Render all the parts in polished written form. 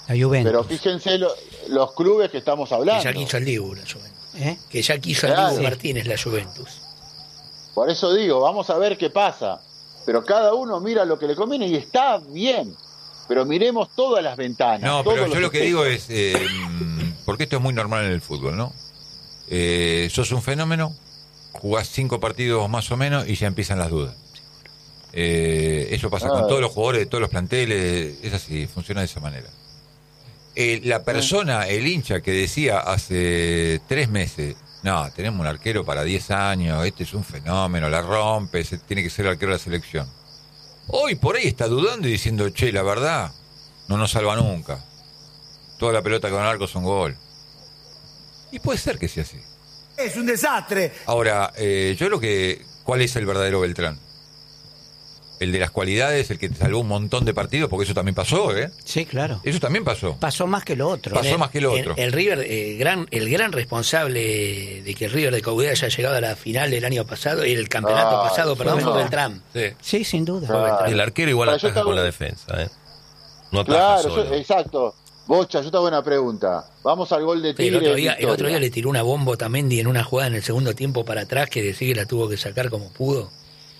La Juventus. Pero fíjense los clubes que estamos hablando. Que ya quiso el Dibu, la Juventus. ¿Eh? Que ya quiso el Dibu Martínez, la Juventus. Por eso digo, vamos a ver qué pasa. Pero cada uno mira lo que le conviene y está bien. Pero miremos todas las ventanas. No, pero yo lo que digo es, porque esto es muy normal en el fútbol, ¿no? Sos un fenómeno, jugás 5 partidos más o menos y ya empiezan las dudas. Eso pasa con todos los jugadores de todos los planteles, es así, funciona de esa manera. La persona, el hincha que decía hace 3 meses, no, tenemos un arquero para 10 años, este es un fenómeno, la rompe, tiene que ser el arquero de la selección. Hoy por ahí está dudando y diciendo, che, la verdad, no nos salva nunca. Toda la pelota con el arco son gol. Y puede ser que sea así. Es un desastre. Ahora, ¿cuál es el verdadero Beltrán? El de las cualidades, el que te salvó un montón de partidos, porque eso también pasó, ¿eh? Sí, claro. Eso también pasó. Pasó más que lo otro. Pasó más que lo otro. El River, el gran responsable de que el River de Coudet haya llegado a la final del año pasado, y el campeonato pasado, perdón, fue Beltrán. Sí, sin duda. El arquero igual ataja con la defensa, ¿eh? No ataja claro, solo. Exacto. Bocha, yo te hago una pregunta. Vamos al gol de Tigre. El otro día le tiró una bomba a Tamendi en una jugada en el segundo tiempo para atrás que decía que la tuvo que sacar como pudo.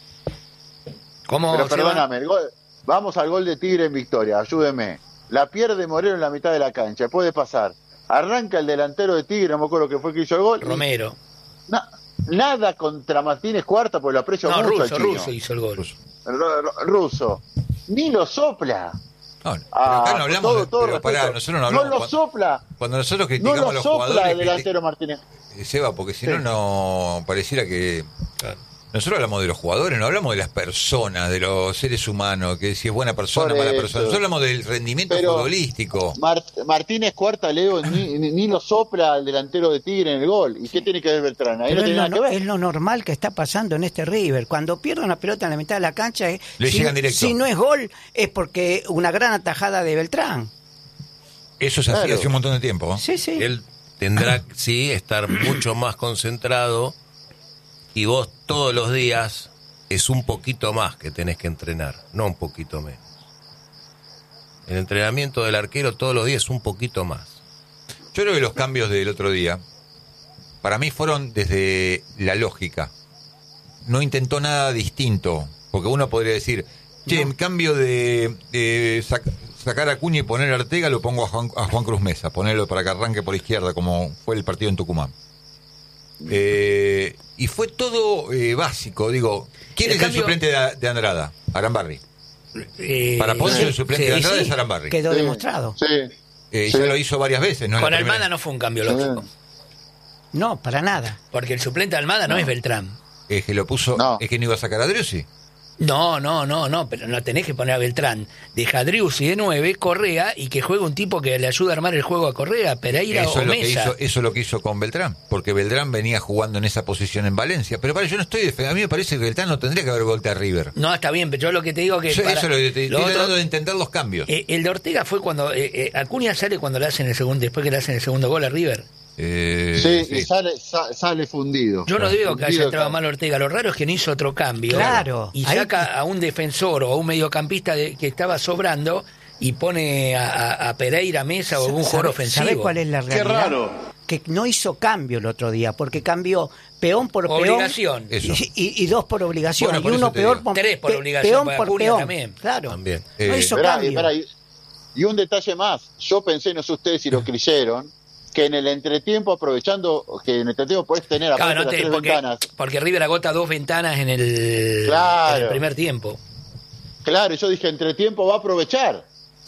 ¿Cómo? Pero perdóname, vamos al gol de Tigre en Victoria, ayúdeme. La pierde Moreno en la mitad de la cancha, puede pasar. Arranca el delantero de Tigre, no me acuerdo que fue que hizo el gol. Romero. Nada contra Martínez Cuarta, porque lo aprecio mucho. Russo hizo el gol. Russo. Ni lo sopla. No, pero acá no hablamos nosotros no hablamos. No lo sopla. Cuando nosotros criticamos a los jugadores. No lo sopla el delantero Martínez. Seba, porque si no pareciera que. Claro. Nosotros hablamos de los jugadores, no hablamos de las personas, de los seres humanos, que si es buena persona o mala persona. Nosotros hablamos del rendimiento futbolístico. Martínez Cuarta, Leo, ni lo sopla el delantero de Tigre en el gol. ¿Y qué tiene que ver Beltrán? Ahí pero no tiene nada que ver. Es lo normal que está pasando en este River. Cuando pierde una pelota en la mitad de la cancha, llegan directo. Si no es gol, es porque una gran atajada de Beltrán. Eso es así, hace un montón de tiempo, ¿eh? Sí, sí. Él tendrá, estar mucho más concentrado. Y vos todos los días es un poquito más que tenés que entrenar, no un poquito menos. El entrenamiento del arquero todos los días es un poquito más. Yo creo que los cambios del otro día, para mí fueron desde la lógica. No intentó nada distinto, porque uno podría decir, che, en cambio de sacar a Acuña y poner a Ortega, lo pongo a Juan Cruz Mesa, ponerlo para que arranque por izquierda, como fue el partido en Tucumán. Y fue todo básico, digo, ¿quién es el suplente de Andrada? Arambarri. Para Ponce el suplente de Andrada es Arambarri. Quedó demostrado. Ya lo hizo varias veces, ¿no? Con Almada no fue un cambio lógico. No, para nada. Porque el suplente de Almada no es Beltrán. Es que lo puso, es que no iba a sacar a Driussi. No, pero no tenés que poner a Beltrán. Deja a Driussi de 9, Correa, y que juegue un tipo que le ayude a armar el juego a Correa, Pereira o Mesa. Eso es lo que hizo con Beltrán, porque Beltrán venía jugando en esa posición en Valencia. Pero yo no estoy defendiendo, a mí me parece que Beltrán no tendría que haber volteado a River. No, está bien, pero yo lo que te digo que... Eso es lo que estoy tratando de entender los cambios. El de Ortega fue cuando... Acuña sale cuando le hacen después que le hacen el segundo gol a River. Y sale fundido. Yo no digo que haya entrado mal Ortega, lo raro es que no hizo otro cambio. Claro. Y saca a un defensor o a un mediocampista que estaba sobrando y pone a Pereira, Mesa o algún jugador ofensivo. ¿Sabés cuál es la realidad? Qué raro. Que no hizo cambio el otro día, porque cambió peón por obligación. Peón y 2 por obligación. Bueno, y uno peor por 3 por obligación. Peón por peón. También. Claro. También. No hizo cambio. Y un detalle más. Yo pensé, no sé ustedes si lo creyeron, que en el entretiempo, aprovechando que en el entretiempo podés tener aparte las 3 ventanas. Porque River agota 2 ventanas en el primer tiempo. Claro, yo dije, entretiempo va a aprovechar.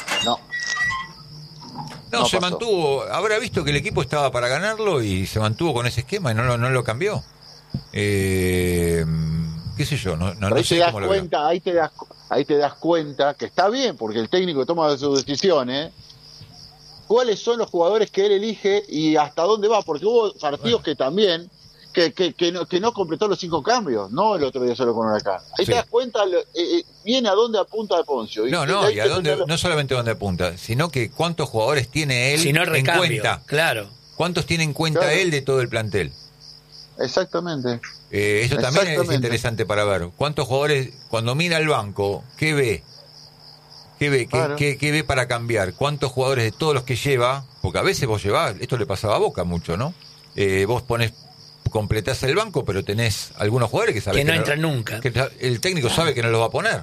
No se pasó. mantuvo, habrá visto que el equipo estaba para ganarlo y se mantuvo con ese esquema y no lo cambió. Qué sé yo, no ahí sé te das cómo cuenta, ahí te das cuenta que está bien, porque el técnico toma sus decisiones. ¿Cuáles son los jugadores que él elige y hasta dónde va? Porque hubo partidos que también que no completó los 5 cambios, no el otro día solo con Huracán. Ahí te das cuenta viene a dónde apunta de Poncio. Y a dónde, no solamente dónde apunta, sino que cuántos jugadores tiene él en cuenta. Claro. ¿Cuántos tiene en cuenta él de todo el plantel? Exactamente. Eso también es interesante para ver. ¿Cuántos jugadores, cuando mira al banco, qué ve? ¿Qué ve? Claro. ¿Qué ve para cambiar? ¿Cuántos jugadores de todos los que lleva? Porque a veces vos llevás, esto le pasaba a Boca mucho, ¿no? Vos completás el banco, pero tenés algunos jugadores que saben Que no entran nunca. Que el técnico sabe que no los va a poner.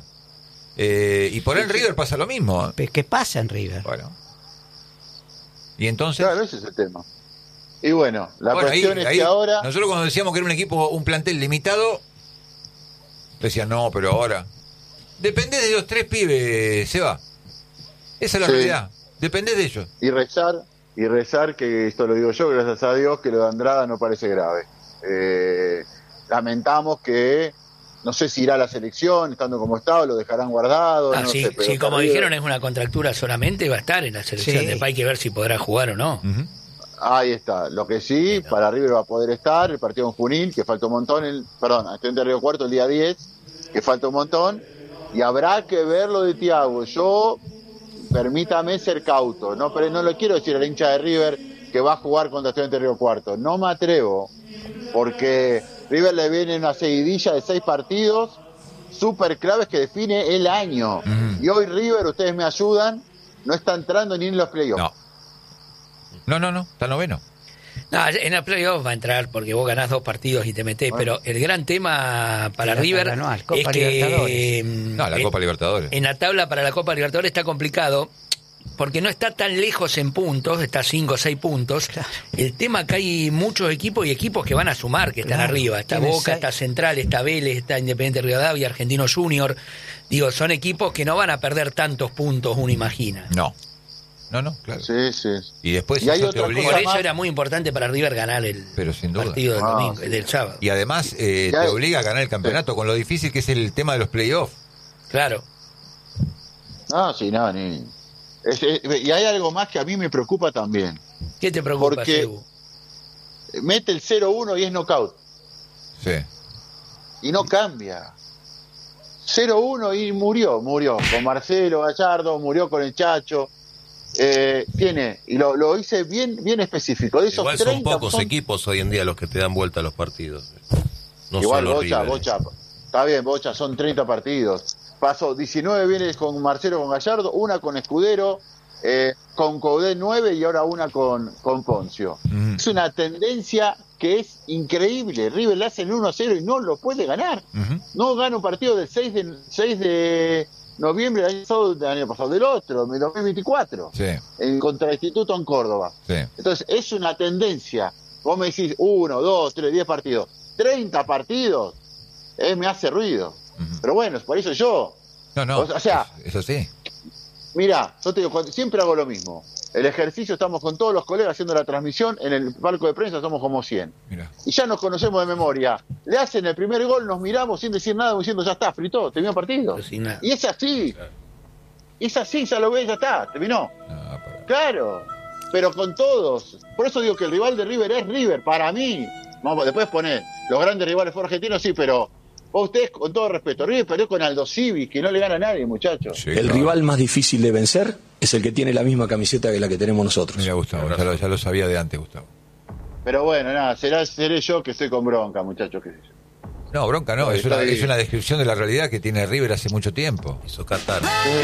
Y por el River pasa lo mismo. ¿Qué pasa en River? Bueno. Y entonces... Claro, ese es el tema. Y bueno, la Bueno, cuestión es ahí, que ahora... nosotros cuando decíamos que era un equipo, un plantel limitado, decían, no, pero ahora... Dependés de los 3 pibes, se va. Esa es la Sí. realidad. Dependés de ellos. Y rezar, que esto lo digo yo, gracias a Dios, que lo de Andrada no parece grave. Lamentamos que, no sé si irá a la selección, estando como está, o lo dejarán guardado. No sí, sé, pero sí, como River- dijeron, es una contractura solamente, va a estar en la selección. Sí. Después hay que ver si podrá jugar o no. Ujú. Ahí está. Lo que sí, para River va a poder estar, el partido en Junín, que falta un montón, Estudiantes de Río Cuarto el día 10, que falta un montón, y habrá que ver lo de Thiago. Yo, permítame ser cauto, pero no le quiero decir al hincha de River que va a jugar contra Estudiantes de Río Cuarto, no me atrevo, porque River le viene una seguidilla de 6 partidos súper claves que define el año, y hoy River, ustedes me ayudan, no está entrando ni en los playoffs. No, está noveno. No, en el playoff va a entrar porque vos ganás 2 partidos y te metés, Bueno. pero el gran tema para Sí, la River tabla anual, Copa es que Libertadores. No, la Copa Libertadores. en la tabla para la Copa Libertadores está complicado porque no está tan lejos en puntos, está 5 o 6 puntos. Claro. El tema que hay muchos equipos y equipos que van a sumar, que están Claro, arriba. Está tiene Boca, 6. está Central, está Vélez, está Independiente Rivadavia, Argentino Junior. Digo, son equipos que no van a perder tantos puntos, uno imagina. No, claro. Sí, sí. Y después Y hay eso te otra obliga... Por cosa eso más. era muy importante para River ganar el Pero sin duda. partido del domingo, sí. del sábado. Y además te hay- obliga a ganar el campeonato, con lo difícil que es el tema de los playoffs. Claro. No, sí, no, ni... y hay algo más que a mí me preocupa también. ¿Qué te preocupa, Porque- Sebu? Mete el 0-1 y es knockout. Sí. Y no cambia. 0-1 y murió. Con Marcelo Gallardo, murió con el Chacho. Y lo hice bien específico. De esos Igual son 30, pocos equipos hoy en día los que te dan vuelta a los partidos. No Igual solo Bocha, River. está bien, Bocha, son 30 partidos. Pasó 19 vienes con Marcelo, con Gallardo, una con Escudero, con Coudet 9 y ahora una con Poncio. Ujú. Es una tendencia que es increíble. River le hacen 1-0 y no lo puede ganar. Ujú. No gana un partido del 6 de noviembre del año pasado, del otro, del 2024, Sí, en contra Instituto en Córdoba. sí. Entonces, es una tendencia. Vos me decís 1, 2, 3, 10 partidos. 30 partidos, me hace ruido. Ujú. Pero bueno, por eso yo, No, o sea, eso sí. mira, yo te digo, siempre hago lo mismo. El ejercicio, estamos con todos los colegas haciendo la transmisión, en el palco de prensa somos como 100. Mira. Y ya nos conocemos de memoria. Le hacen el primer gol, nos miramos sin decir nada, diciendo, ya está, fritó, terminó el partido. Pero sin nada. Y es así. Es así, ya lo ves, ya está, terminó. No, pero- Claro, pero con todos. Por eso digo que el rival de River es River, para mí. Vamos, después poner, los grandes rivales fueron argentinos, sí, pero ustedes, con todo respeto, River perdió con Aldo Civi, que no le gana a nadie, muchachos. Sí, El claro. rival más difícil de vencer es el que tiene la misma camiseta que la que tenemos nosotros. Mira, Gustavo, ya lo sabía de antes, Gustavo. Pero bueno, nada, seré yo que estoy con bronca, muchachos, qué sé yo. No, bronca no, es Está bien. una descripción de la realidad que tiene River hace mucho tiempo. Hizo Qatar.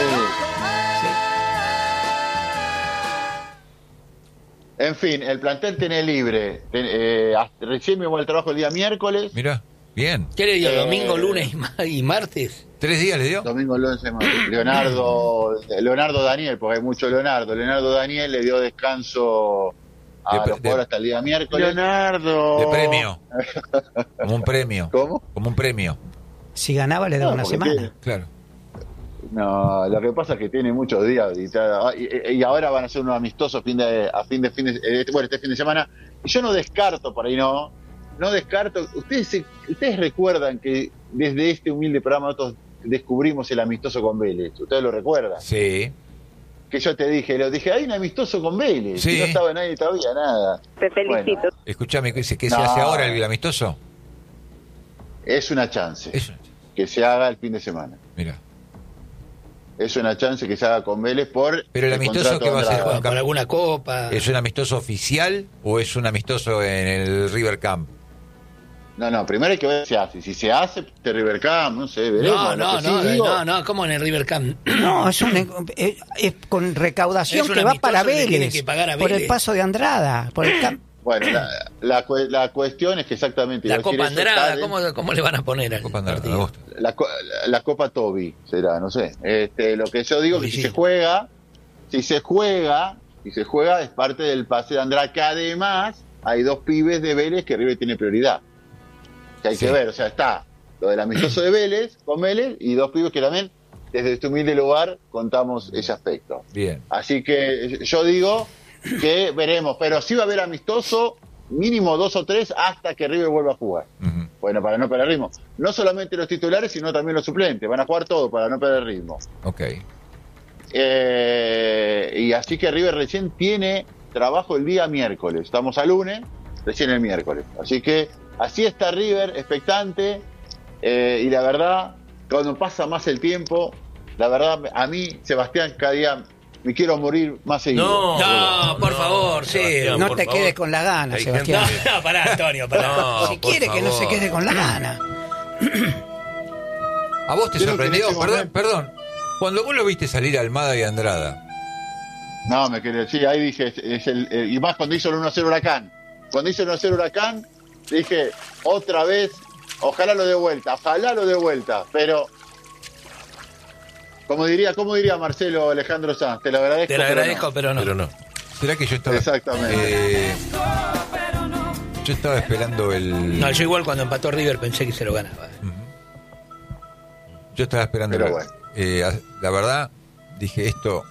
En fin, el plantel tiene libre. Recién me voy al trabajo el día miércoles. Mira, bien. ¿Qué le dio? ¿Domingo, lunes y martes? 3 días le dio. Domingo, lunes, Leonardo Daniel, porque hay mucho Leonardo. Leonardo Daniel le dio descanso a De- los jugadores hasta el día miércoles. Leonardo. De premio. Como un premio. ¿Cómo? Como un premio. Si ganaba le daba No, una porque semana. Claro. No, lo que pasa es que tiene muchos días y ahora van a ser unos amistosos este fin de semana. Y yo no descarto, por ahí no descarto. Ustedes recuerdan que desde este humilde programa nosotros descubrimos el amistoso con Vélez. Ustedes lo recuerdan. Sí. Que yo te dije, hay un amistoso con Vélez. Sí. Y no estaba nadie todavía, nada. Te felicito. Bueno, Escuchame, ¿qué se No. hace ahora el amistoso? es una chance Eso. que se haga el fin de semana. Mira. Es una chance que se haga con Vélez por Pero el amistoso contrato que va a de ser, Andrada. Juan, ¿Por alguna copa? ¿Es un amistoso oficial o es un amistoso en el River Camp? No, primero hay que ver si se hace. Si se hace de River Camp, no sé, veremos. No, ¿cómo en el River Camp? No, es con recaudación Es un que va amistoso para que tiene Vélez, que pagar a por el Vélez. paso de Andrada, por el campo. Bueno, la cuestión es que exactamente... La iba a decir Copa eso, Andrada, está ¿cómo le van a poner al Copa Andrada, partido? me gusta. la Copa Toby será, no sé. Lo que yo digo es que Sí. si se juega es parte del pase de Andrada, que además hay 2 pibes de Vélez que River tiene prioridad. Que hay Sí. que ver, o sea, está lo del amistoso de Vélez, con Vélez, y 2 pibes que también, desde este humilde lugar, contamos ese aspecto. Bien. Así que yo digo que veremos, pero sí va a haber amistoso, mínimo 2 o 3, hasta que River vuelva a jugar. Ujú. Bueno, para no perder ritmo. No solamente los titulares, sino también los suplentes. Van a jugar todo para no perder ritmo. Ok. Y así que River recién tiene trabajo el día miércoles. Estamos a lunes, recién el miércoles. Así que así está River, expectante. Y la verdad, cuando pasa más el tiempo, la verdad, a mí, Sebastián, cada día me quiero morir más seguido. No, por favor, sí. Sebastián, No por te favor. quedes con la gana, Hay Sebastián. gente- No, pará, Antonio, pará. No, Si por quiere que no se favor. quede con la gana. ¿A vos te Creo que en sorprendió? este Perdón. Cuando vos lo viste salir a Almada y Andrada, No, me quería decir, ahí dije, y más cuando hizo el 1-0 Huracán. Cuando hizo el 1-0 Huracán, dije, otra vez, ojalá lo dé vuelta, pero, como diría Marcelo Alejandro Sanz, te lo agradezco. Te lo pero agradezco, no. pero no. Pero no. ¿será que yo estaba... Exactamente. Yo estaba esperando el... No, yo igual cuando empató River pensé que se lo ganaba. Yo estaba esperando... Pero bueno. La verdad, dije, esto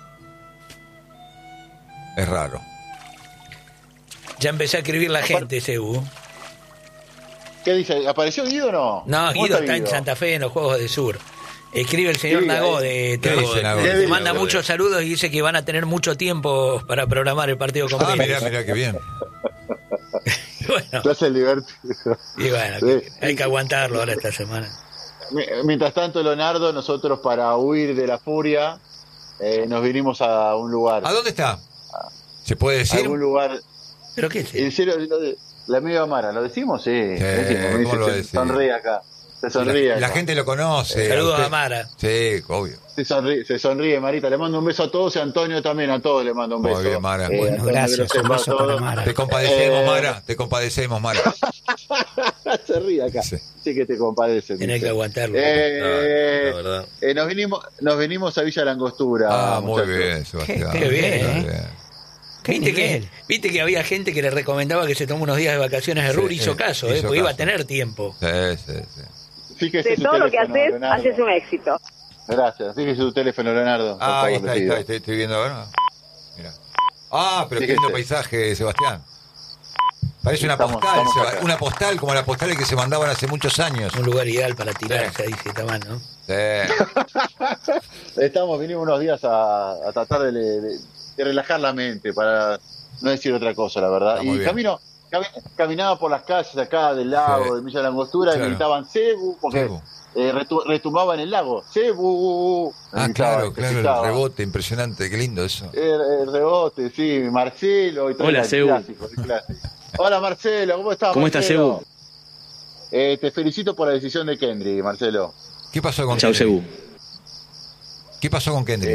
es raro. Ya empecé a escribir la gente, Sebu. ¿Qué dice? ¿Apareció Guido o no? No, ¿Cómo Guido está en Guido? Santa Fe en los Juegos del Sur. Escribe el señor Sí, Nagó ahí. de ¿Qué TV. dice Nagó? Te manda Sí, muchos saludos y dice que van a tener mucho tiempo para programar el partido con Ah, Vélez. mirá qué bien. Bueno, Te hace el divertido. y bueno, Sí. hay que aguantarlo ahora esta semana. Mientras tanto, Leonardo, nosotros para huir de la furia, nos vinimos a un lugar. ¿A dónde está? ¿Se puede A decir? algún lugar. ¿Pero qué es? En serio, la amiga Amara, ¿lo decimos? Sí, lo decimos. Me ¿cómo lo dice, decís? se sonríe acá. Se sonríe. La acá. gente lo conoce. Saludos usted- a Mara. Sí, obvio. Se sonríe, Marita. Le mando un beso a todos y a Antonio también. A todos le mando un Muy beso. bien, Mara. Bueno, Antonio, gracias. que lo Un sepa beso todo. para Mara. Te compadecemos, Mara. Te compadecemos, Mara. Se ríe acá. Sí. Sí, que te compadece. Tenés dice. que aguantarlo. La verdad. Nos venimos a Villa Langostura. Ah, muy muchachos. bien, Sebastián. Qué bien, Muy ¿eh? bien. ¿Qué nivel? ¿Viste que había gente que le recomendaba que se tome unos días de vacaciones de Sí, Ruhr? Hizo caso, hizo porque iba a caso. tener tiempo. Sí, sí, sí. Fíjese De su todo lo que teléfono, haces, Leonardo. haces un éxito. Gracias. Fíjese su teléfono, Leonardo. por Ah, ahí favor, está, le pido. estoy viendo ahora. Mira. Ah, pero qué Fíjese. lindo paisaje, Sebastián. Parece una Estamos postal, acá. una postal como las postales que se mandaban hace muchos años. Un lugar ideal para tirarse ahí, si está mal, ¿no? Sí. Vinimos unos días a tratar de relajar la mente, para no decir otra cosa, la verdad. Está muy Y bien. caminaba por las calles acá del lago, Sí. de Villa Langostura, Claro. y gritaban Cebu, porque Cebu. retumbaba en el lago. Cebu. Ah, gritaban, claro, el gritaban. rebote, impresionante, qué lindo eso. El rebote, sí, Marcelo y todo. Hola, el Cebu. clásico, el clásico. Hola, Marcelo, ¿cómo estás? ¿Cómo estás, Marcelo? Cebu? Te felicito por la decisión de Kendry, Marcelo. ¿Qué pasó con Chau, Kendrick? Cebu. ¿Qué pasó con Kendrick?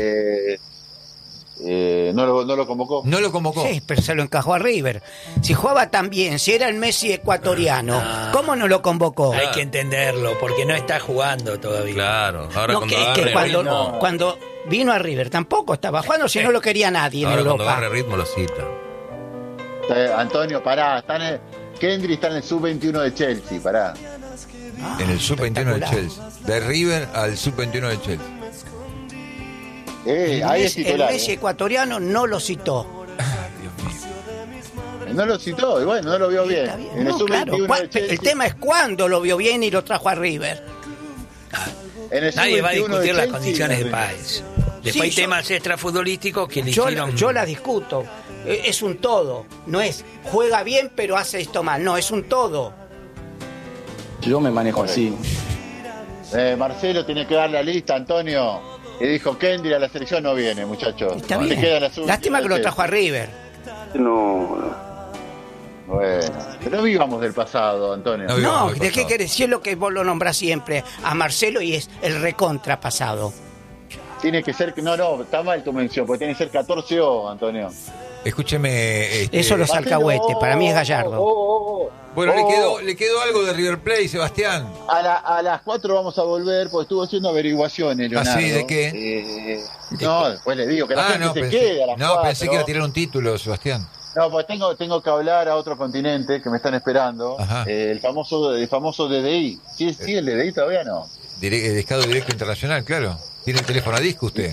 ¿No lo convocó? ¿No lo convocó? Sí, pero se lo encajó a River. Si jugaba tan bien, si era el Messi ecuatoriano, ¿cómo no lo convocó? Hay que entenderlo, porque no está jugando todavía. Claro. Ahora No, cuando que agarre cuando, ritmo. cuando vino a River tampoco estaba jugando, si no lo quería nadie en Ahora cuando Europa. agarre ritmo lo cita. Antonio, pará, Kendry está en el sub-21 de Chelsea, pará. En el sub-21 de espectacular. Chelsea. De River al sub-21 de Chelsea. Ahí es El titular. Messi ecuatoriano no lo citó. No lo citó, y bueno, no lo vio bien. Está bien. En el No, sub-21 claro, de Chelsea. el tema es cuándo lo vio bien y lo trajo a River. En el Nadie va a sub-21 de discutir las Chelsea, condiciones de no sé. Páez. Después Sí, hay yo- temas extrafutbolísticos que le Yo, hicieron... yo la discuto. Es un todo. No es juega bien pero hace esto mal. No, es un todo. Yo me manejo así. Marcelo tiene que dar la lista, Antonio. Y dijo, Kendry a la selección no viene, muchachos. Está Se bien. queda en la sub-21 Lástima que lo de trajo a River. No. Bueno. No vivamos del pasado, Antonio. No, No, del ¿de qué pasado. querés? Si es lo que vos lo nombrás siempre a Marcelo y es el recontrapasado. Tiene que ser, no, está mal tu mención, porque tiene que ser 14O, Antonio. Escúcheme. Eso los alcahuetes, para mí es Gallardo. Bueno, le quedó algo de River Plate, Sebastián. A las 4 vamos a volver, porque estuvo haciendo averiguaciones, Leonardo. ¿Ah, sí? ¿De qué? No, después le digo que la gente se quede a las 4. Pensé que iba a tirar un título, Sebastián. No, pues tengo que hablar a otro continente que me están esperando. Ajá. El famoso DDI. ¿Sí el DDI todavía no? Estado Directo Internacional, claro. ¿Tiene el teléfono a disco usted?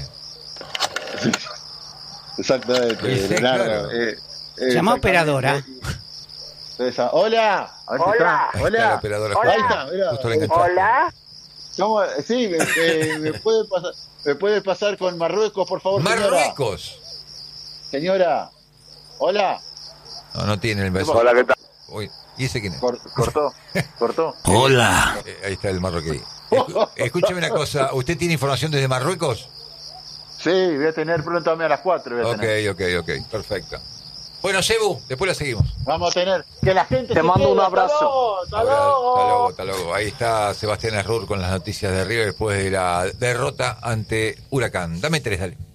Exactamente, Sí, Leonardo. claro. Llama operadora. Hola. A ver si está. Ahí está la Hola. operadora. Ahí está, mira. Justo la enganchaste. Hola. Sí, me puede pasar con Marruecos, por favor, señora. Marruecos. Señora. Hola. No tiene el beso. Hola, ¿qué tal? Uy, ¿y ese quién es? Cortó. Hola. Ahí está el marroquí. Escúcheme una cosa, ¿usted tiene información desde Marruecos? Sí, voy a tener pronto a las 4. Voy a tener. Ok, perfecto. Bueno, Cebu, después la seguimos. Vamos a tener. Que la gente Te se mando quede. un abrazo. Hasta Hasta luego. Ahí está Sebastián Errur con las noticias de River después de la derrota ante Huracán. Dame 3, dale.